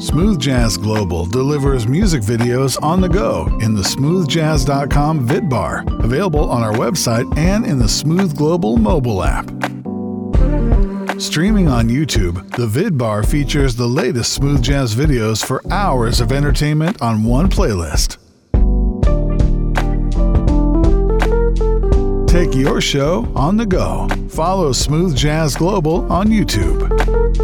Smooth Jazz Global delivers music videos on the go in the smoothjazz.com vidbar, available on our website and in the Smooth Global mobile app. Streaming on YouTube, the vidbar features the latest smooth jazz videos for hours of entertainment on one playlist. Take your show on the go. Follow Smooth Jazz Global on YouTube.